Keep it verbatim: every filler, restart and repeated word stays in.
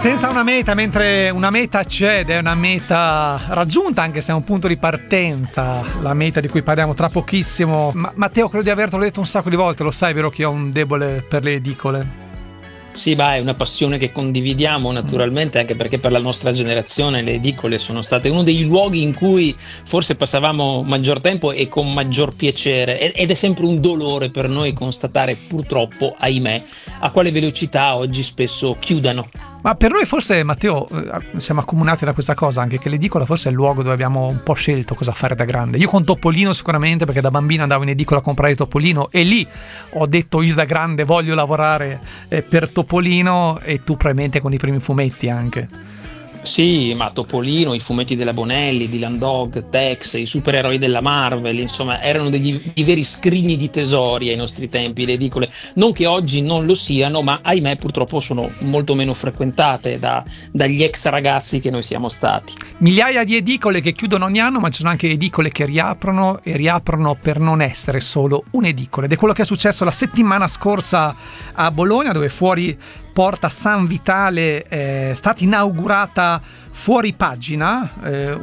Senza una meta, mentre una meta c'è ed è una meta raggiunta, anche se è un punto di partenza, la meta di cui parliamo tra pochissimo. Ma Matteo, credo di avertelo detto un sacco di volte, lo sai, vero, che io ho un debole per le edicole? Sì, ma è una passione che condividiamo naturalmente, anche perché per la nostra generazione le edicole sono state uno dei luoghi in cui forse passavamo maggior tempo e con maggior piacere, ed è sempre un dolore per noi constatare, purtroppo, ahimè, a quale velocità oggi spesso chiudano. Ma per noi forse, Matteo, eh, siamo accomunati da questa cosa, anche che l'edicola forse è il luogo dove abbiamo un po' scelto cosa fare da grande. Io con Topolino sicuramente, perché da bambino andavo in edicola a comprare Topolino e lì ho detto io da grande voglio lavorare eh, per Topolino, e tu probabilmente con i primi fumetti anche. Sì, ma Topolino, i fumetti della Bonelli, Dylan Dog, Tex, i supereroi della Marvel, insomma, erano degli i veri scrigni di tesori ai nostri tempi, le edicole. Non che oggi non lo siano, ma ahimè purtroppo sono molto meno frequentate da, dagli ex ragazzi che noi siamo stati. Migliaia di edicole che chiudono ogni anno, ma ci sono anche edicole che riaprono e riaprono per non essere solo un'edicola. Ed è quello che è successo la settimana scorsa a Bologna, dove fuori Porta San Vitale è stata inaugurata Fuori Pagina, eh,